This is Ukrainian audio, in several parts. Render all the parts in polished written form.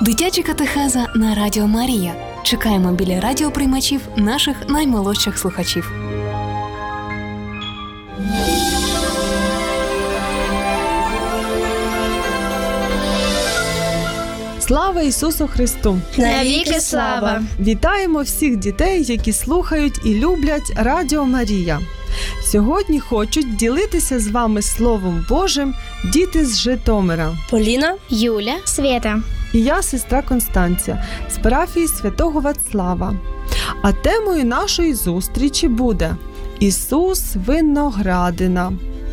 Дитяча катехеза на Радіо Марія. Чекаємо біля радіоприймачів наших наймолодших слухачів. Слава Ісусу Христу! Навіки слава! Вітаємо всіх дітей, які слухають і люблять Радіо Марія. Сьогодні хочуть ділитися з вами Словом Божим діти з Житомира. Поліна, Юля, Свята. І я, сестра Констанція, з парафії Святого Вацлава. А темою нашої зустрічі буде «Ісус Виноградина».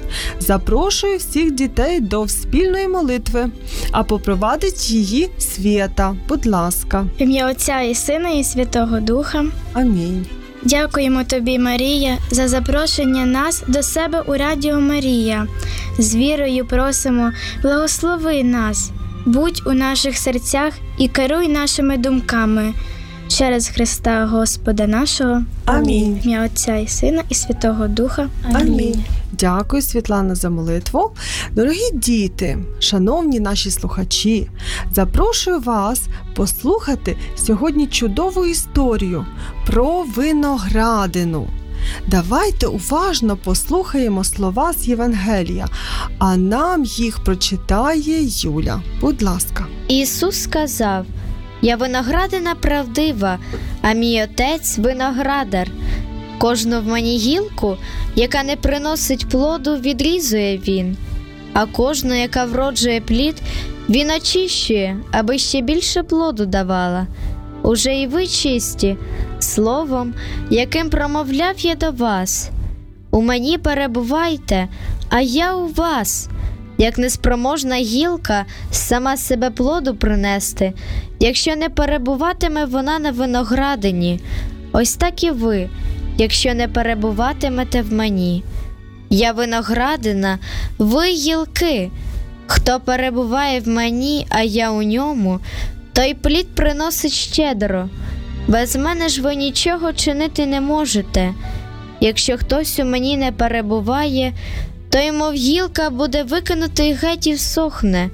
Запрошую всіх дітей до спільної молитви, а попровадить її Свята. Будь ласка. В ім'я Отця і Сина і Святого Духа. Амінь. Дякуємо Тобі, Марія, за запрошення нас до себе у Радіо Марія. З вірою просимо, благослови нас, будь у наших серцях і керуй нашими думками. Через Христа Господа нашого. Амінь. В ім'я Отця і Сина і Святого Духа. Амінь. Дякую, Світлана, за молитву. Дорогі діти, шановні наші слухачі, запрошую вас послухати сьогодні чудову історію про виноградину. Давайте уважно послухаємо слова з Євангелія, а нам їх прочитає Юля. Будь ласка. Ісус сказав: «Я виноградина правдива, а мій Отець – виноградар. Кожну в мені гілку, яка не приносить плоду, відрізує він, а кожну, яка вроджує плід, він очищує, аби ще більше плоду давала. Уже і ви чисті словом, яким промовляв я до вас. У мені перебувайте, а я у вас. Як неспроможна гілка сама себе плоду принести, якщо не перебуватиме вона на виноградині, ось так і ви, якщо не перебуватимете в мені. Я виноградина, ви гілки. Хто перебуває в мені, а я у ньому, той плід приносить щедро. Без мене ж ви нічого чинити не можете. Якщо хтось у мені не перебуває, той, мов гілка, буде викинутий геть і всохне.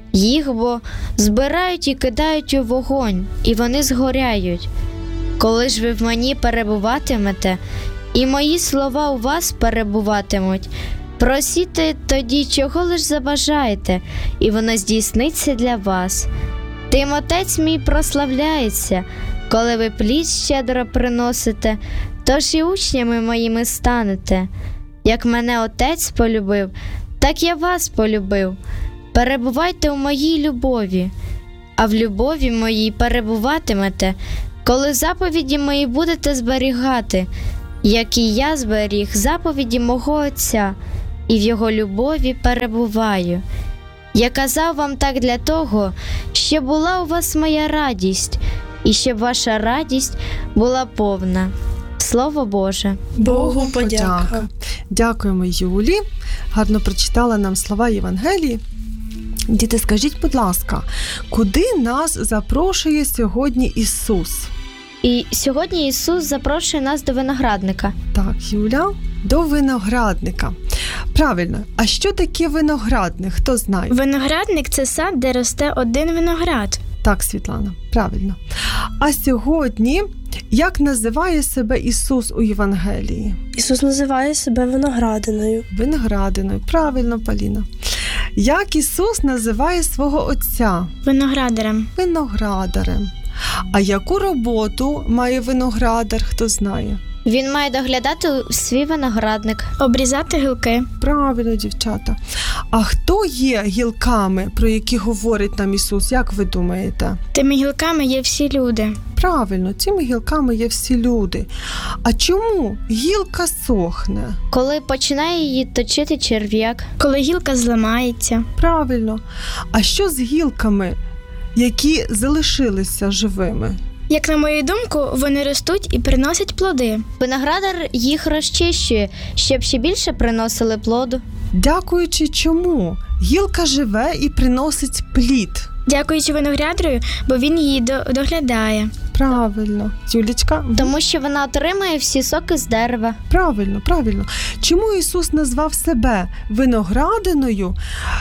Їх бо збирають і кидають у вогонь, і вони згоряють. Коли ж ви в мені перебуватимете, і мої слова у вас перебуватимуть, просіть тоді, чого лиш забажаєте, і воно здійсниться для вас. Тим Отець мій прославляється, коли ви плід щедро приносите, тож і учнями моїми станете. Як мене Отець полюбив, так я вас полюбив. Перебувайте у моїй любові, а в любові моїй перебуватимете, коли заповіді мої будете зберігати, як і я зберіг заповіді мого Отця, і в його любові перебуваю. Я казав вам так для того, щоб була у вас моя радість, і щоб ваша радість була повна. Слово Боже. Богу подяка. Дякуємо Юлі. Гарно прочитала нам слова Євангелії. Діти, скажіть, будь ласка, куди нас запрошує сьогодні Ісус? І сьогодні Ісус запрошує нас до виноградника. Так, Юля, до виноградника. Правильно. А що таке виноградник? Хто знає? Виноградник – це сад, де росте один виноград. Так, Світлана, правильно. А сьогодні, як називає себе Ісус у Євангелії? Ісус називає себе виноградиною. Виноградиною, правильно, Поліна. Як Ісус називає свого Отця? Виноградарем. Виноградарем. А яку роботу має виноградар, хто знає? Він має доглядати свій виноградник. Обрізати гілки. Правильно, дівчата. А хто є гілками, про які говорить нам Ісус, як ви думаєте? Тими гілками є всі люди. Правильно, цими гілками є всі люди. А чому гілка сохне? Коли починає її точити черв'як. Коли гілка зламається. Правильно. А що з гілками, які залишилися живими? Як на мою думку, вони ростуть і приносять плоди. Виноградар їх розчищує, щоб ще більше приносили плоду. Дякуючи чому? Гілка живе і приносить плід. Дякуючи виноградарю, бо він її доглядає. Правильно. Юлічка? Тому що вона отримує всі соки з дерева. Правильно. Чому Ісус назвав себе виноградиною?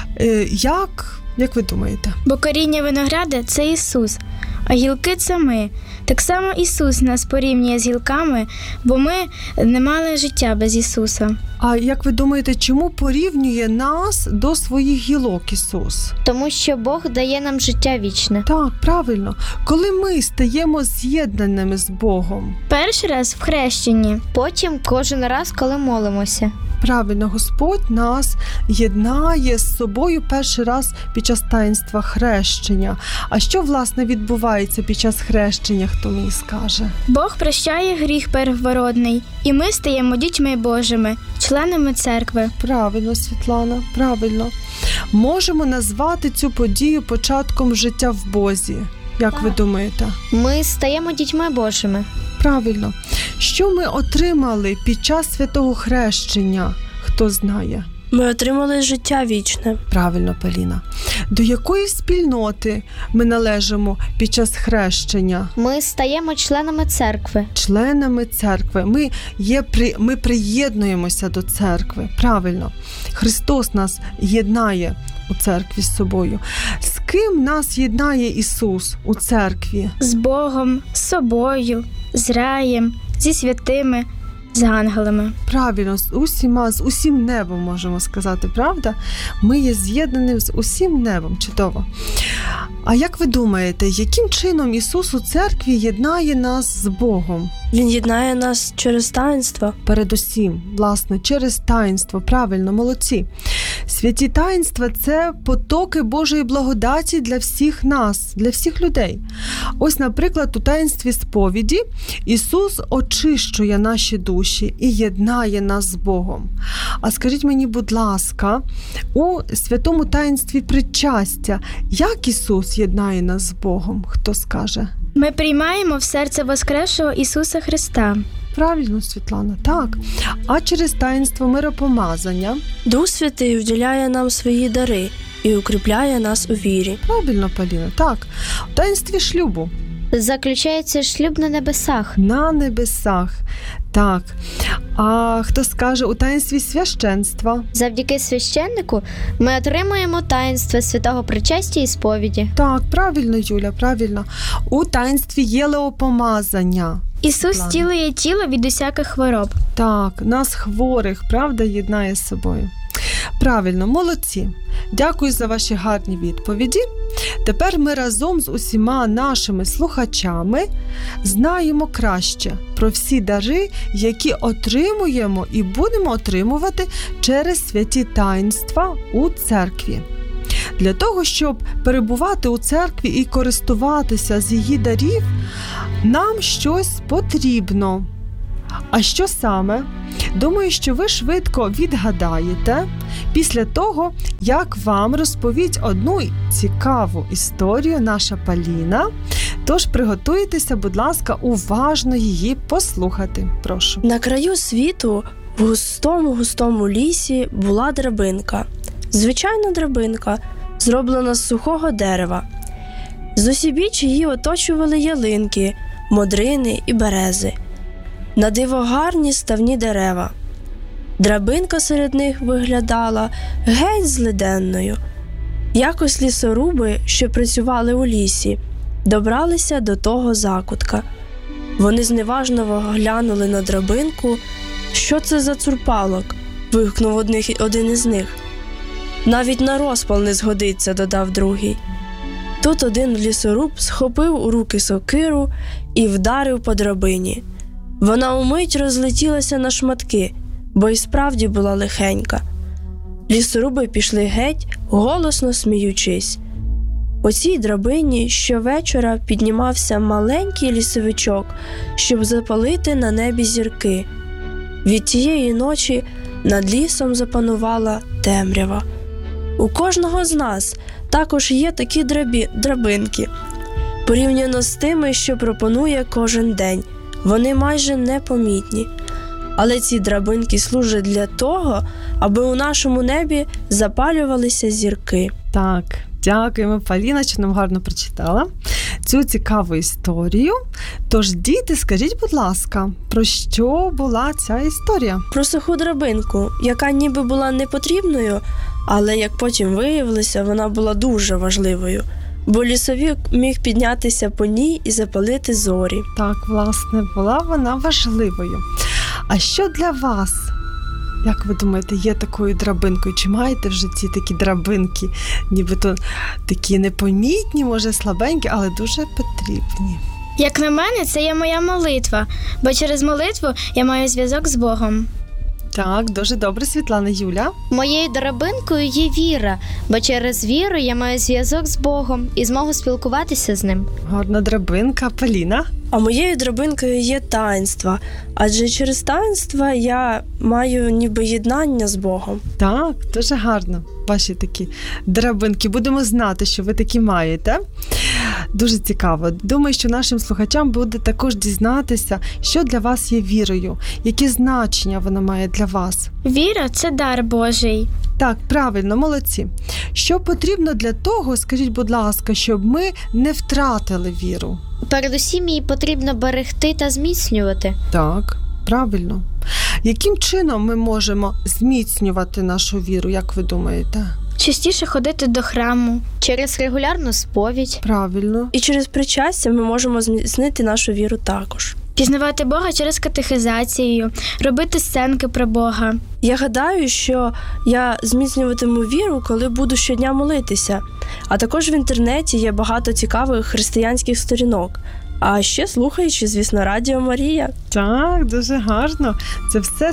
Як ви думаєте? Бо коріння винограда – це Ісус, а гілки – це ми. Так само Ісус нас порівнює з гілками, бо ми не мали життя без Ісуса. А як ви думаєте, чому порівнює нас до своїх гілок Ісус? Тому що Бог дає нам життя вічне. Так, правильно. Коли ми стаємо з'єднаними з Богом. Перший раз в хрещенні. Потім кожен раз, коли молимося. Правильно, Господь нас єднає з собою перший раз під час таїнства хрещення. А що, власне, відбувається під час хрещення, хто мені скаже? Бог прощає гріх первородний, і ми стаємо дітьми Божими, членами церкви. Правильно, Світлана, правильно. Можемо назвати цю подію початком життя в Бозі. Як ви думаєте? Ми стаємо дітьми Божими. Правильно. Що ми отримали під час святого хрещення? Хто знає? Ми отримали життя вічне. Правильно, Поліна. До якої спільноти ми належимо під час хрещення? Ми стаємо членами церкви. Членами церкви. Ми приєднуємося до церкви. Правильно. Христос нас єднає у церкві з собою. З ким нас єднає Ісус у церкві? З Богом, з собою, з раєм, зі святими, з ангелами. Правильно, з усім небом, можемо сказати, правда? Ми є з'єднані з усім небом. Чудово. А як ви думаєте, яким чином Ісус у церкві єднає нас з Богом? Він єднає нас через таїнства. Передусім, власне, через таїнство. Правильно, молодці. Святі таїнства – це потоки Божої благодаті для всіх нас, для всіх людей. Ось, наприклад, у таїнстві сповіді Ісус очищує наші душі і єднає нас з Богом. А скажіть мені, будь ласка, у святому таїнстві причастя, як Ісус єднає нас з Богом? Хто скаже? Ми приймаємо в серце воскресшого Ісуса Христа. Правильно, Світлана, так. А через таїнство миропомазання? Дух Святий вділяє нам свої дари і укріпляє нас у вірі. Правильно, Поліна, так. У таїнстві шлюбу? Заключається шлюб на небесах. На небесах, так. А хто скаже у таїнстві священства? Завдяки священнику ми отримуємо таїнство святого причастя і сповіді. Так, правильно, Юля, правильно. У таїнстві єлеопомазання. Ісус зцілює тіло від усяких хвороб. Так, нас хворих, правда, єднає з собою. Правильно, молодці. Дякую за ваші гарні відповіді. Тепер ми разом з усіма нашими слухачами знаємо краще про всі дари, які отримуємо і будемо отримувати через святі таїнства у церкві. Для того, щоб перебувати у церкві і користуватися з її дарів, нам щось потрібно. А що саме? Думаю, що ви швидко відгадаєте після того, як вам розповість одну цікаву історію наша Поліна. Тож приготуйтеся, будь ласка, уважно її послухати. Прошу. На краю світу в густому лісі була драбинка. Звичайна драбинка, зроблена з сухого дерева. Зусібіч її оточували ялинки, модрини і берези. На диво гарні ставні дерева. Драбинка серед них виглядала геть злиденною. Якось лісоруби, що працювали у лісі, добралися до того закутка. Вони зневажливо глянули на драбинку. «Що це за цурпалок?» – вигукнув один із них. «Навіть на розпал не згодиться», – додав другий. Тут один лісоруб схопив у руки сокиру і вдарив по драбині. Вона умить розлетілася на шматки, бо й справді була лихенька. Лісоруби пішли геть, голосно сміючись. По цій драбині щовечора піднімався маленький лісовичок, щоб запалити на небі зірки. Від тієї ночі над лісом запанувала темрява. У кожного з нас також є такі драбинки. Порівняно з тими, що пропонує кожен день, вони майже непомітні. Але ці драбинки служать для того, аби у нашому небі запалювалися зірки. Так, дякуємо, Поліна, що нам гарно прочитала цю цікаву історію. Тож, діти, скажіть, будь ласка, про що була ця історія? Про суху драбинку, яка ніби була непотрібною, але, як потім виявилося, вона була дуже важливою. Бо лісовик міг піднятися по ній і запалити зорі. Так, власне, була вона важливою. А що для вас, як ви думаєте, є такою драбинкою? Чи маєте в житті такі драбинки, нібито такі непомітні, може слабенькі, але дуже потрібні? Як на мене, це є моя молитва, бо через молитву я маю зв'язок з Богом. Так, дуже добре, Світлана. Юля? Моєю драбинкою є віра, бо через віру я маю зв'язок з Богом і змогу спілкуватися з ним. Гарна драбинка. Поліна? А моєю драбинкою є таїнства, адже через таїнства я маю ніби єднання з Богом. Так, дуже гарно. Ваші такі драбинки. Будемо знати, що ви такі маєте. Дуже цікаво. Думаю, що нашим слухачам буде також дізнатися, що для вас є вірою, яке значення вона має для вас. Віра – це дар Божий. Так, правильно, молодці. Що потрібно для того, скажіть, будь ласка, щоб ми не втратили віру? Передусім її потрібно берегти та зміцнювати. Так, правильно. Яким чином ми можемо зміцнювати нашу віру, як ви думаєте? Частіше ходити до храму. Через регулярну сповідь. Правильно. І через причастя ми можемо зміцнити нашу віру також. Пізнавати Бога через катехизацію, робити сценки про Бога. Я гадаю, що я зміцнюватиму віру, коли буду щодня молитися. А також в інтернеті є багато цікавих християнських сторінок. А ще слухаючи, звісно, Радіо Марія. Так, дуже гарно. Це все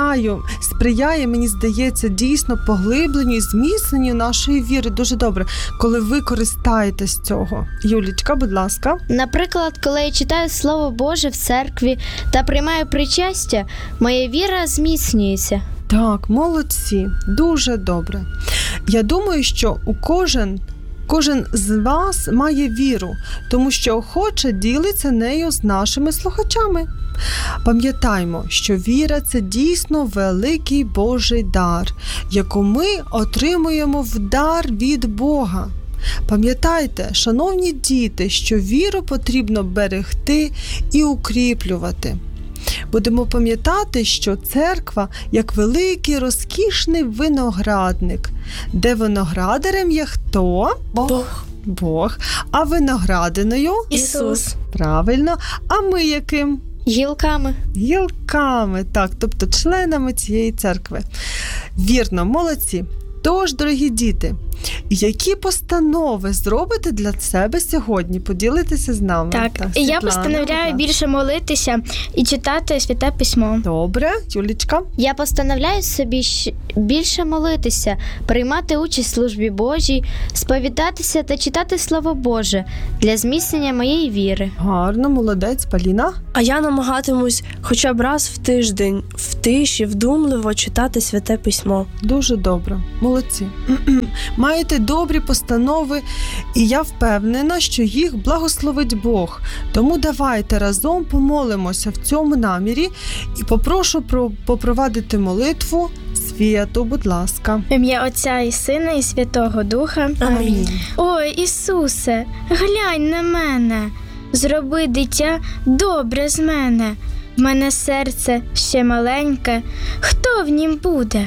сприяє, мені здається, дійсно поглибленню і зміцненню нашої віри. Дуже добре, коли ви користаєтесь цього. Юлічка, будь ласка. Наприклад, коли я читаю Слово Боже в церкві та приймаю причастя, моя віра зміцнюється. Так, молодці, дуже добре. Я думаю, що кожен з вас має віру, тому що охоче ділиться нею з нашими слухачами. Пам'ятаймо, що віра – це дійсно великий Божий дар, яку ми отримуємо в дар від Бога. Пам'ятайте, шановні діти, що віру потрібно берегти і укріплювати. Будемо пам'ятати, що церква як великий розкішний виноградник, де виноградарем є хто? Бог. А виноградиною? Ісус. Правильно. А ми яким? Гілками. Гілками, так, тобто членами цієї церкви. Вірно, молодці. Тож, дорогі діти, які постанови зробите для себе сьогодні? Поділитеся з нами. Так, і я постановляю більше молитися і читати Святе Письмо. Добре, Юлічка. Я постановляю собі більше молитися, приймати участь в службі Божій, сповідатися та читати Слово Боже для зміцнення моєї віри. Гарно, молодець, Поліна. А я намагатимусь хоча б раз в тиждень в тиші, вдумливо читати Святе Письмо. Дуже добре, молодці. Маєте добрі постанови, і я впевнена, що їх благословить Бог. Тому давайте разом помолимося в цьому намірі і попрошу попровадити молитву Святу, будь ласка. В ім'я Отця і Сина і Святого Духа. Амінь. Ой, Ісусе, глянь на мене, зроби, дитя, добре з мене. В мене серце ще маленьке, хто в нім буде?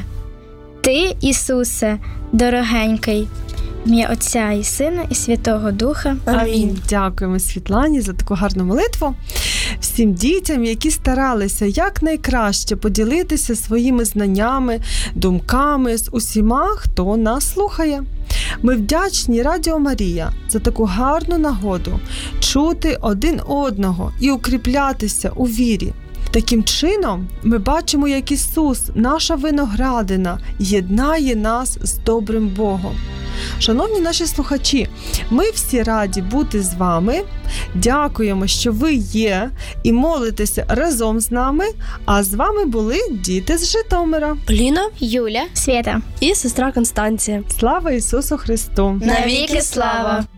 Ти, Ісусе, дорогенький. В ім'я Отця і Сина і Святого Духа. Амінь. Дякуємо Світлані за таку гарну молитву. Всім дітям, які старалися якнайкраще поділитися своїми знаннями, думками з усіма, хто нас слухає. Ми вдячні Радіо Марія за таку гарну нагоду чути один одного і укріплятися у вірі. Таким чином, ми бачимо, як Ісус, наша виноградина, єднає нас з добрим Богом. Шановні наші слухачі, ми всі раді бути з вами. Дякуємо, що ви є і молитеся разом з нами. А з вами були діти з Житомира. Поліна, Юля. Свята. і сестра Констанція. Слава Ісусу Христу! Навіки слава!